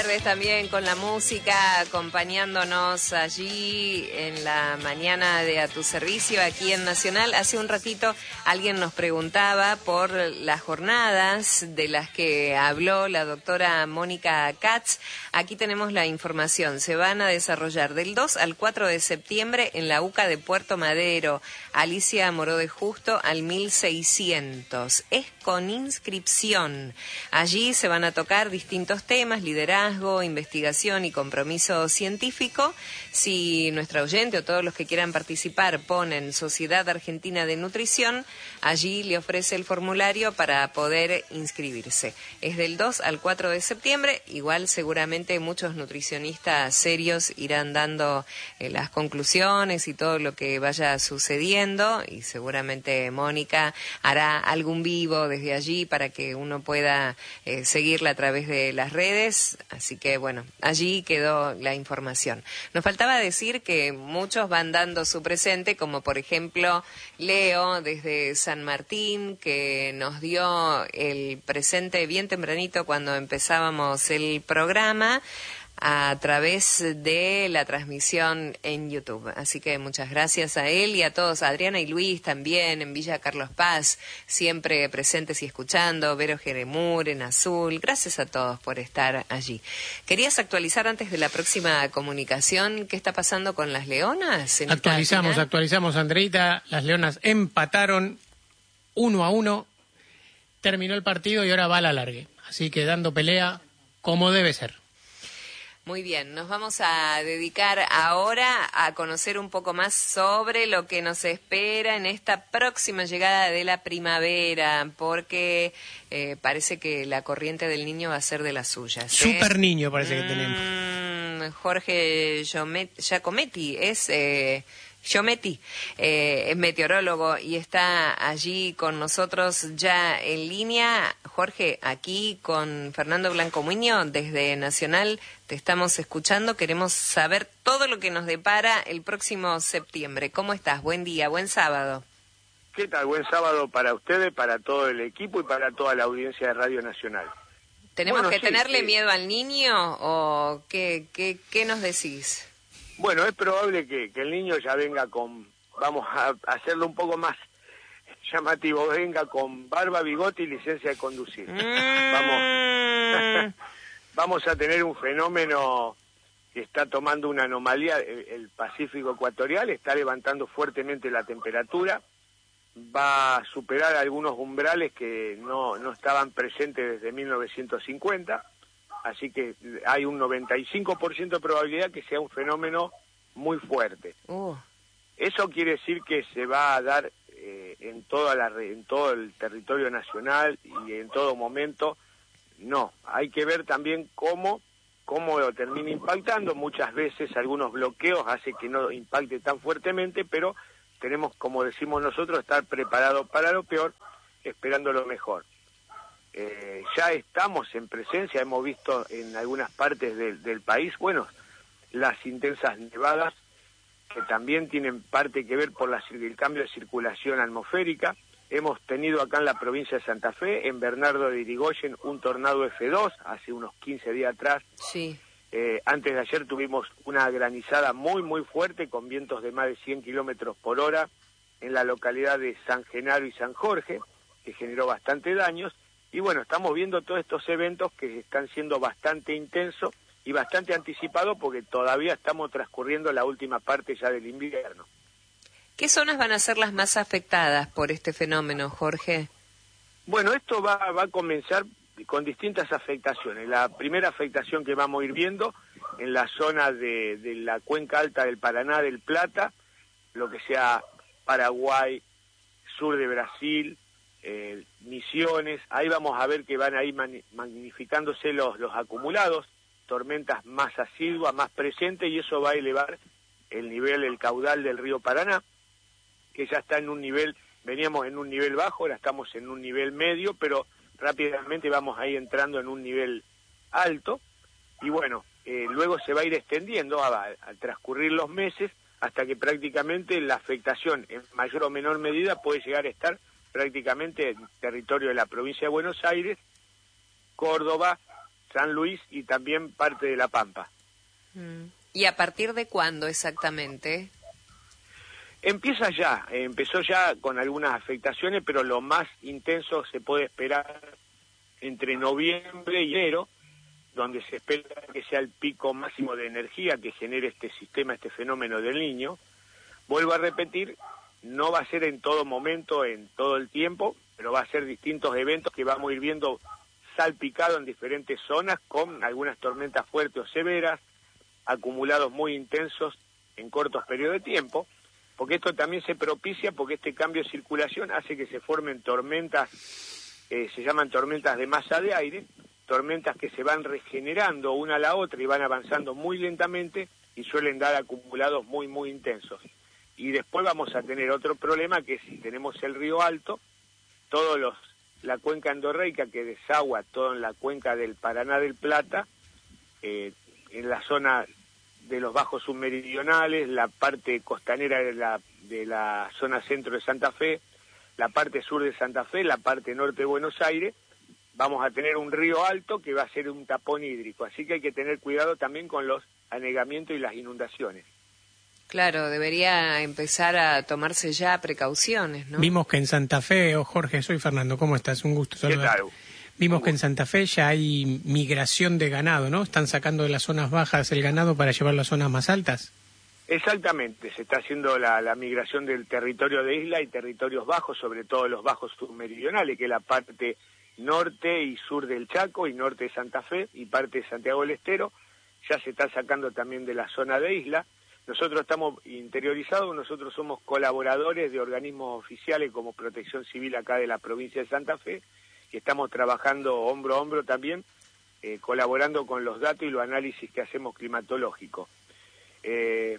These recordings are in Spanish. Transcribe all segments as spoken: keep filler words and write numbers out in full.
tardes también con la música, acompañándonos allí en la mañana de A Tu Servicio, aquí en Nacional. Hace un ratito alguien nos preguntaba por las jornadas de las que habló la doctora Mónica Katz. Aquí tenemos la información. Se van a desarrollar del dos al cuatro de septiembre en la UCA de Puerto Madero. Alicia Moró de Justo al mil seiscientos. Es con inscripción. Allí se van a tocar distintos temas, liderazgo, investigación y compromiso científico. Si nuestra oyente o todos los que quieran participar ponen Sociedad Argentina de Nutrición, allí le ofrece el formulario para poder inscribirse. Es del dos al cuatro de septiembre. Igual seguramente muchos nutricionistas serios irán dando eh, las conclusiones y todo lo que vaya sucediendo, y seguramente Mónica hará algún vivo desde allí para que uno pueda eh, seguirla a través de las redes. Así que bueno, allí quedó la información. Nos faltaba decir que muchos van dando su presente, como por ejemplo Leo desde San Martín, que nos dio el presente bien tempranito cuando empezábamos el programa a través de la transmisión en YouTube. Así que muchas gracias a él y a todos, a Adriana y Luis también en Villa Carlos Paz, siempre presentes y escuchando, Vero Jeremur en Azul. Gracias a todos por estar allí. ¿Querías actualizar antes de la próxima comunicación qué está pasando con las Leonas? En actualizamos, actualizamos, Andreita. Las Leonas empataron uno a uno, terminó el partido y ahora va a la largue. Así que dando pelea como debe ser. Muy bien, nos vamos a dedicar ahora a conocer un poco más sobre lo que nos espera en esta próxima llegada de la primavera, porque eh, parece que la corriente del niño va a ser de las suyas. ¿eh? Super niño parece que mm, tenemos. Jorge Giacometti es... Eh, Giometti, eh, es meteorólogo y está allí con nosotros ya en línea. Jorge, aquí con Fernando Blanco Muño desde Nacional te estamos escuchando. Queremos saber todo lo que nos depara el próximo septiembre. ¿Cómo estás? Buen día, buen sábado. ¿Qué tal? Buen sábado para ustedes, para todo el equipo y para toda la audiencia de Radio Nacional. ¿Tenemos bueno, que sí, tenerle sí. miedo al niño o qué, qué, qué nos decís? Bueno, es probable que, que el niño ya venga con, vamos a hacerlo un poco más llamativo, venga con barba, bigote y licencia de conducir. Mm. Vamos, vamos a tener un fenómeno que está tomando una anomalía. El, el Pacífico ecuatorial está levantando fuertemente la temperatura, va a superar algunos umbrales que no, no estaban presentes desde mil novecientos cincuenta. Así que hay un noventa y cinco por ciento de probabilidad que sea un fenómeno muy fuerte. Uh. Eso quiere decir que se va a dar eh, en toda la en todo el territorio nacional y en todo momento. No, hay que ver también cómo cómo lo termina impactando. Muchas veces algunos bloqueos hace que no impacte tan fuertemente, pero tenemos, como decimos nosotros, estar preparados para lo peor, esperando lo mejor. Eh, ya estamos en presencia, hemos visto en algunas partes del, del país, bueno, las intensas nevadas que también tienen parte que ver por la, el cambio de circulación atmosférica. Hemos tenido acá en la provincia de Santa Fe, en Bernardo de Irigoyen, un tornado efe dos hace unos quince días atrás. Sí. Eh, antes de ayer tuvimos una granizada muy muy fuerte con vientos de más de cien kilómetros por hora en la localidad de San Genaro y San Jorge, que generó bastante daños. Y bueno, estamos viendo todos estos eventos que están siendo bastante intensos y bastante anticipados porque todavía estamos transcurriendo la última parte ya del invierno. ¿Qué zonas van a ser las más afectadas por este fenómeno, Jorge? Bueno, esto va, va a comenzar con distintas afectaciones. La primera afectación que vamos a ir viendo en la zona de, de la cuenca alta del Paraná, del Plata, lo que sea Paraguay, sur de Brasil, Eh, Misiones, ahí vamos a ver que van a ir magnificándose los, los acumulados, tormentas más asiduas, más presentes, y eso va a elevar el nivel, el caudal del río Paraná, que ya está en un nivel, veníamos en un nivel bajo, ahora estamos en un nivel medio, pero rápidamente vamos a ir entrando en un nivel alto, y bueno, eh, luego se va a ir extendiendo al transcurrir los meses, hasta que prácticamente la afectación en mayor o menor medida puede llegar a estar prácticamente en territorio de la provincia de Buenos Aires, Córdoba, San Luis y también parte de La Pampa. ¿Y a partir de cuándo exactamente? Empieza ya, eh, empezó ya con algunas afectaciones, pero lo más intenso se puede esperar entre noviembre y enero, donde se espera que sea el pico máximo de energía que genere este sistema, este fenómeno del Niño. Vuelvo a repetir, no va a ser en todo momento, en todo el tiempo, pero va a ser distintos eventos que vamos a ir viendo salpicado en diferentes zonas, con algunas tormentas fuertes o severas, acumulados muy intensos en cortos periodos de tiempo, porque esto también se propicia porque este cambio de circulación hace que se formen tormentas, eh, se llaman tormentas de masa de aire, tormentas que se van regenerando una a la otra y van avanzando muy lentamente y suelen dar acumulados muy, muy intensos. Y después vamos a tener otro problema, que si tenemos el río Alto, todos los la cuenca endorreica que desagua todo en la cuenca del Paraná del Plata, eh, en la zona de los bajos submeridionales, la parte costanera de la, de la zona centro de Santa Fe, la parte sur de Santa Fe, la parte norte de Buenos Aires, vamos a tener un río alto que va a ser un tapón hídrico, así que hay que tener cuidado también con los anegamientos y las inundaciones. Claro, debería empezar a tomarse ya precauciones, ¿no? Vimos que en Santa Fe, oh Jorge, soy Fernando, ¿cómo estás? Un gusto saludar. ¿Qué tal? Vimos que en Santa Fe ya hay migración de ganado, ¿no? Están sacando de las zonas bajas el ganado para llevarlo a zonas más altas. Exactamente, se está haciendo la, la migración del territorio de isla y territorios bajos, sobre todo los bajos submeridionales, que es la parte norte y sur del Chaco y norte de Santa Fe y parte de Santiago del Estero. Ya se está sacando también de la zona de isla. Nosotros estamos interiorizados, nosotros somos colaboradores de organismos oficiales como Protección Civil acá de la provincia de Santa Fe, y estamos trabajando hombro a hombro también, eh, colaborando con los datos y los análisis que hacemos climatológicos. Eh,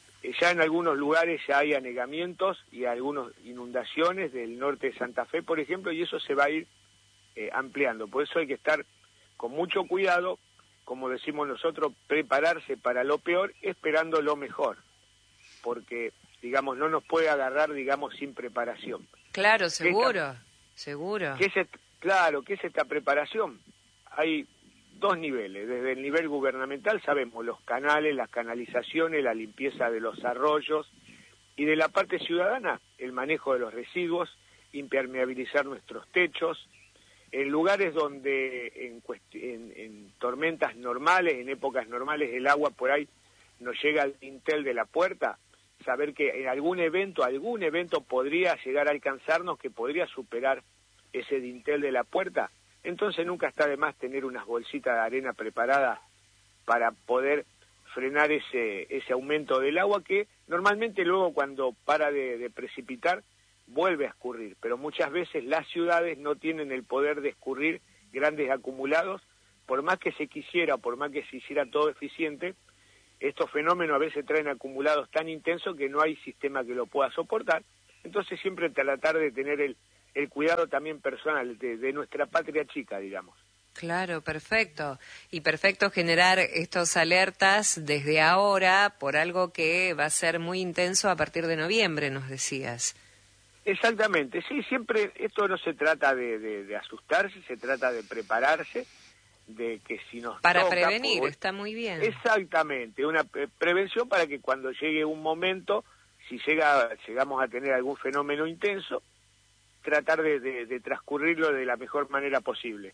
ya en algunos lugares ya hay anegamientos y algunas inundaciones del norte de Santa Fe, por ejemplo, y eso se va a ir eh, ampliando. Por eso hay que estar con mucho cuidado, como decimos nosotros, prepararse para lo peor, esperando lo mejor, porque, digamos, no nos puede agarrar, digamos, sin preparación. Claro, seguro, esta, seguro. ¿qué es, claro, ¿qué es esta preparación? Hay dos niveles. Desde el nivel gubernamental sabemos los canales, las canalizaciones, la limpieza de los arroyos, y de la parte ciudadana, el manejo de los residuos, impermeabilizar nuestros techos. En lugares donde en, en, en tormentas normales, en épocas normales, el agua por ahí nos llega al dintel de la puerta, saber que en algún evento, algún evento podría llegar a alcanzarnos, que podría superar ese dintel de la puerta, entonces nunca está de más tener unas bolsitas de arena preparadas para poder frenar ese, ese aumento del agua que normalmente luego cuando para de, de precipitar, vuelve a escurrir, pero muchas veces las ciudades no tienen el poder de escurrir grandes acumulados, por más que se quisiera, por más que se hiciera todo eficiente, estos fenómenos a veces traen acumulados tan intensos que no hay sistema que lo pueda soportar, entonces siempre tratar de tener el, el cuidado también personal de, de nuestra patria chica, digamos. Claro, perfecto. Y perfecto generar estos alertas desde ahora por algo que va a ser muy intenso a partir de noviembre, nos decías. Exactamente, sí, siempre esto no se trata de, de, de asustarse, se trata de prepararse, de que si nos Para toca, prevenir, pues, está muy bien. Exactamente, una pre prevención para que cuando llegue un momento, si llega llegamos a tener algún fenómeno intenso, tratar de, de, de transcurrirlo de la mejor manera posible.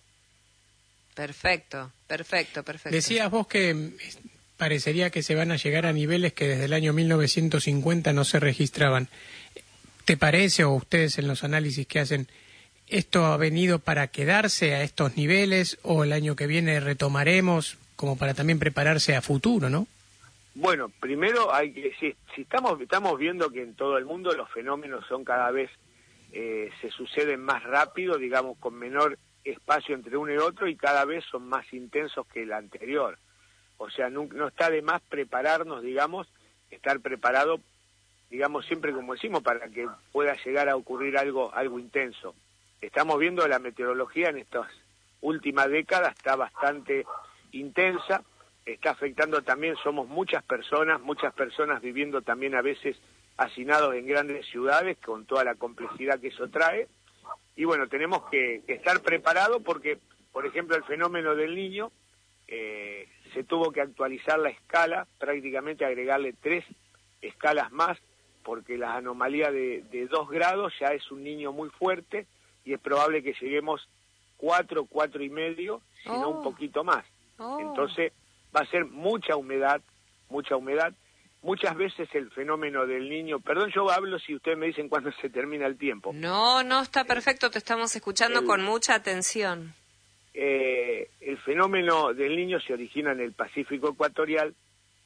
Perfecto, perfecto, perfecto. Decías vos que parecería que se van a llegar a niveles que desde el año mil novecientos cincuenta no se registraban. ¿Te parece, o ustedes en los análisis que hacen, esto ha venido para quedarse a estos niveles o el año que viene retomaremos como para también prepararse a futuro, ¿no? Bueno, primero hay que si, si estamos estamos viendo que en todo el mundo los fenómenos son cada vez eh, se suceden más rápido, digamos con menor espacio entre uno y otro, y cada vez son más intensos que el anterior. O sea, no, no está de más prepararnos, digamos, estar preparado, digamos, siempre como decimos, para que pueda llegar a ocurrir algo algo intenso. Estamos viendo la meteorología en estas últimas décadas, está bastante intensa, está afectando también, somos muchas personas, muchas personas viviendo también a veces hacinados en grandes ciudades, con toda la complejidad que eso trae, y bueno, tenemos que, que estar preparados porque, por ejemplo, el fenómeno del Niño eh, se tuvo que actualizar la escala, prácticamente agregarle tres escalas más, porque la anomalía de, de dos grados ya es un niño muy fuerte y es probable que lleguemos cuatro, cuatro y medio, si no Oh. un poquito más. Oh. Entonces va a ser mucha humedad, mucha humedad. Muchas veces el fenómeno del niño, perdón, yo hablo si ustedes me dicen cuándo se termina el tiempo. No, no, está perfecto, te estamos escuchando El- con mucha atención. Eh, el fenómeno del niño se origina en el Pacífico ecuatorial.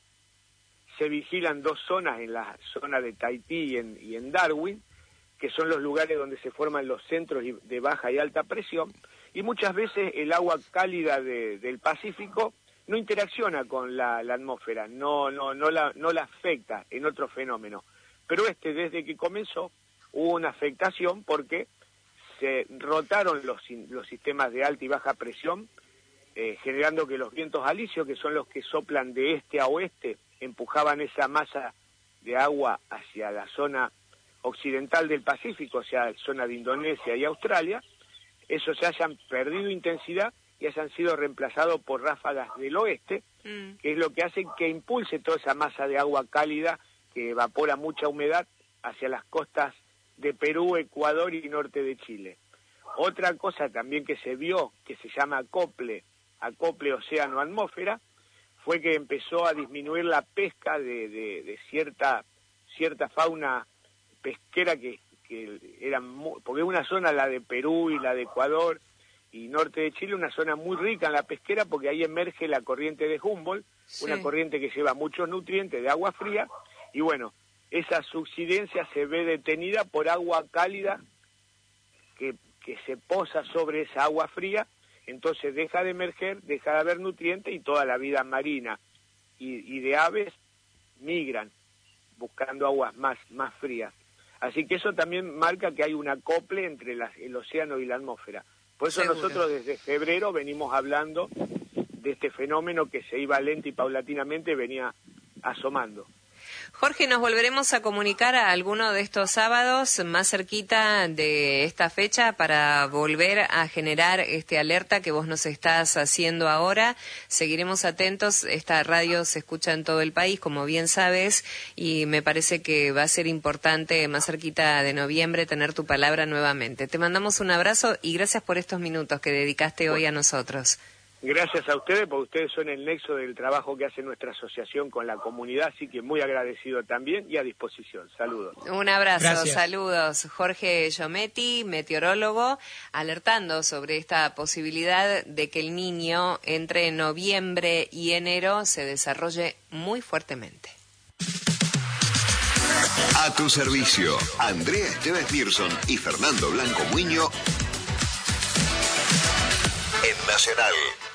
Se vigilan dos zonas, en la zona de Tahití y en, y en Darwin, que son los lugares donde se forman los centros y- de baja y alta presión, y muchas veces el agua cálida de- del Pacífico no interacciona con la, la atmósfera, no, no, no, la, no la afecta en otro fenómeno. Pero este, desde que comenzó, hubo una afectación porque se rotaron los, sin- los sistemas de alta y baja presión, eh, generando que los vientos alisios, que son los que soplan de este a oeste, empujaban esa masa de agua hacia la zona occidental del Pacífico, o sea, zona de Indonesia y Australia. Esos se hayan perdido intensidad y hayan sido reemplazados por ráfagas del oeste, Mm. que es lo que hace que impulse toda esa masa de agua cálida que evapora mucha humedad hacia las costas de Perú, Ecuador y norte de Chile. Otra cosa también que se vio, que se llama acople, acople océano-atmósfera, fue que empezó a disminuir la pesca de, de, de cierta, cierta fauna pesquera que, que era muy, porque una zona, la de Perú y la de Ecuador y norte de Chile, una zona muy rica en la pesquera porque ahí emerge la corriente de Humboldt, Sí. una corriente que lleva muchos nutrientes de agua fría, y bueno, esa subsidencia se ve detenida por agua cálida que, que se posa sobre esa agua fría, entonces deja de emerger, deja de haber nutrientes y toda la vida marina y, y de aves migran buscando aguas más, más frías. Así que eso también marca que hay un acople entre las, el océano y la atmósfera. Por eso Seguro. nosotros desde febrero venimos hablando de este fenómeno que se iba lento y paulatinamente venía asomando. Jorge, nos volveremos a comunicar a alguno de estos sábados más cerquita de esta fecha para volver a generar este alerta que vos nos estás haciendo ahora. Seguiremos atentos. Esta radio se escucha en todo el país, como bien sabes, y me parece que va a ser importante más cerquita de noviembre tener tu palabra nuevamente. Te mandamos un abrazo y gracias por estos minutos que dedicaste hoy a nosotros. Gracias a ustedes, porque ustedes son el nexo del trabajo que hace nuestra asociación con la comunidad, así que muy agradecido también y a disposición. Saludos. Un abrazo, Gracias. saludos. Jorge Giometti, meteorólogo, alertando sobre esta posibilidad de que el niño entre noviembre y enero se desarrolle muy fuertemente. A tu servicio, Andrea Esteves Nilsson y Fernando Blanco Muño en Nacional.